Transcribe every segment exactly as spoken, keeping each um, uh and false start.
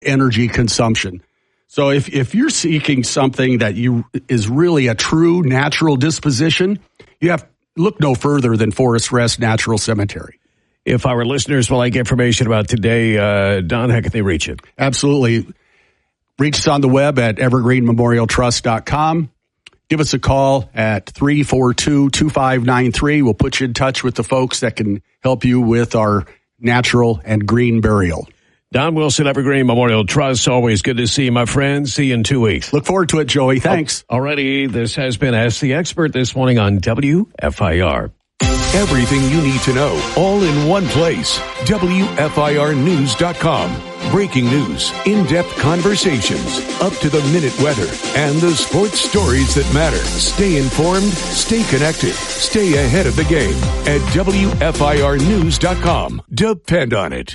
energy consumption. So if, if you're seeking something that you is really a true natural disposition, you have look no further than Forest Rest Natural Cemetery. If our listeners would like information about today, uh, Don, how can they reach it? Absolutely. Reach us on the web at evergreen memorial trust dot com. Give us a call at three four two, two five nine three. We'll put you in touch with the folks that can help you with our natural and green burial. Don Wilson, Evergreen Memorial Trust. Always good to see you, my friend. See you in two weeks. Look forward to it, Joey. Thanks. Oh, alrighty, this has been Ask the Expert this morning on W F I R. Everything you need to know, all in one place. W F I R news dot com. Breaking news, in-depth conversations, up-to-the-minute weather, and the sports stories that matter. Stay informed, stay connected, stay ahead of the game at W F I R news dot com. Depend on it.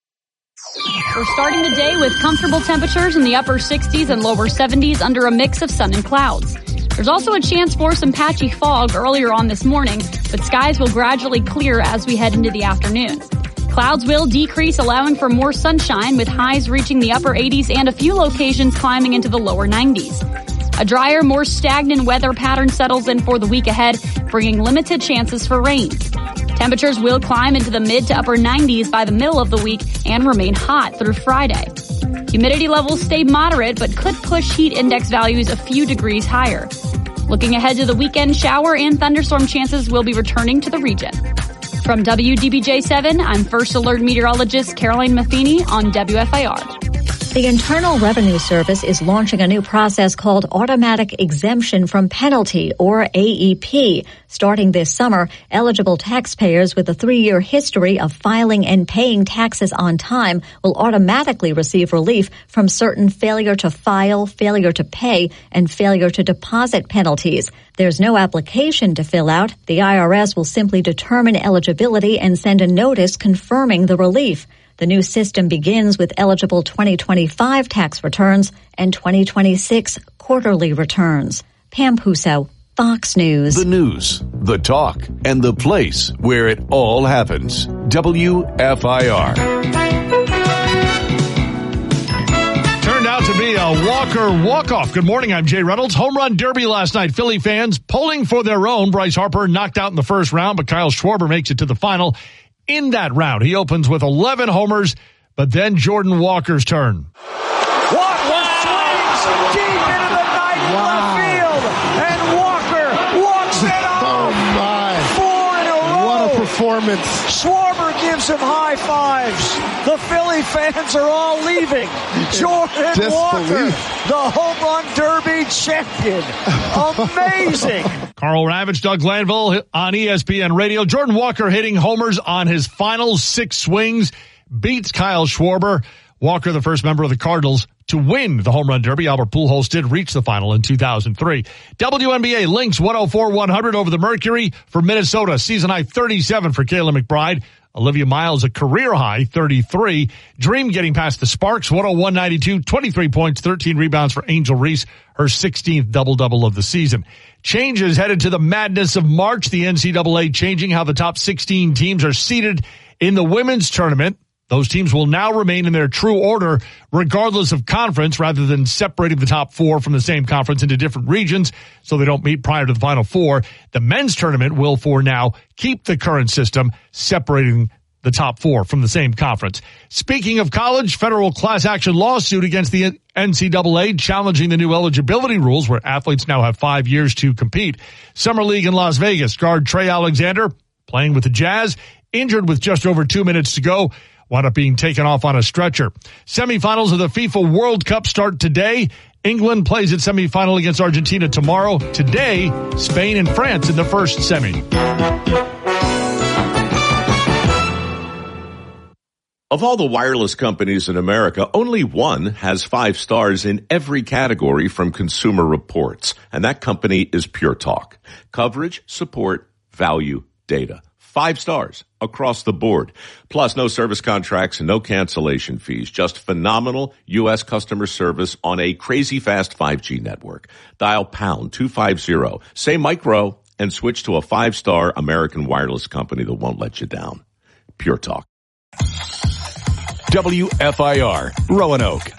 We're starting the day with comfortable temperatures in the upper sixties and lower seventies under a mix of sun and clouds. There's also a chance for some patchy fog earlier on this morning, but skies will gradually clear as we head into the afternoon. Clouds will decrease, allowing for more sunshine, with highs reaching the upper eighties and a few locations climbing into the lower nineties. A drier, more stagnant weather pattern settles in for the week ahead, bringing limited chances for rain. Temperatures will climb into the mid to upper nineties by the middle of the week and remain hot through Friday. Humidity levels stay moderate but could push heat index values a few degrees higher. Looking ahead to the weekend, shower and thunderstorm chances will be returning to the region. From W D B J seven, I'm First Alert Meteorologist Caroline Matheny on W F I R. The Internal Revenue Service is launching a new process called Automatic Exemption from Penalty, or A E P. Starting this summer, eligible taxpayers with a three-year history of filing and paying taxes on time will automatically receive relief from certain failure to file, failure to pay, and failure to deposit penalties. There's no application to fill out. The I R S will simply determine eligibility and send a notice confirming the relief. The new system begins with eligible twenty twenty-five tax returns and twenty twenty-six quarterly returns. Pam Puso, Fox News. The news, the talk, and the place where it all happens. W F I R. Turned out to be a Walker walk-off. Good morning, I'm Jay Reynolds. Home run derby last night. Philly fans pulling for their own. Bryce Harper knocked out in the first round, but Kyle Schwarber makes it to the final. In that round, he opens with eleven homers, but then Jordan Walker's turn. Walker swings deep into the night left field, and Walker walks it home. Oh, my. Four in a row. What a performance. Schwarber gives him high fives. The Philly fans are all leaving. Jordan Disbelief. Walker, the home run derby champion. Amazing. Carl Ravitch, Doug Glanville on E S P N Radio. Jordan Walker hitting homers on his final six swings, beats Kyle Schwarber. Walker, the first member of the Cardinals to win the home run derby. Albert Pujols did reach the final in two thousand three. W N B A Lynx one oh four one hundred over the Mercury for Minnesota. Season high thirty-seven for Kayla McBride. Olivia Miles, a career high thirty-three. Dream getting past the Sparks, one oh one ninety-two, twenty-three points, thirteen rebounds for Angel Reese, her sixteenth double-double of the season. Changes headed to the madness of March. The N C double A changing how the top sixteen teams are seated in the women's tournament. Those teams will now remain in their true order regardless of conference, rather than separating the top four from the same conference into different regions so they don't meet prior to the Final Four. The men's tournament will, for now, keep the current system, separating the top four from the same conference. Speaking of college, federal class action lawsuit against the N C double A challenging the new eligibility rules where athletes now have five years to compete. Summer League in Las Vegas, guard Trey Alexander, playing with the Jazz, injured with just over two minutes to go, wound up being taken off on a stretcher. Semifinals of the FIFA World Cup start today. England plays its semifinal against Argentina tomorrow. Today, Spain and France in the first semi. Of all the wireless companies in America, only one has five stars in every category from Consumer Reports, and that company is Pure Talk. Coverage, support, value, data. Five stars across the board. Plus, no service contracts and no cancellation fees. Just phenomenal U S customer service on a crazy fast five G network. Dial pound two fifty, say micro, and switch to a five-star American wireless company that won't let you down. Pure Talk. W F I R, Roanoke.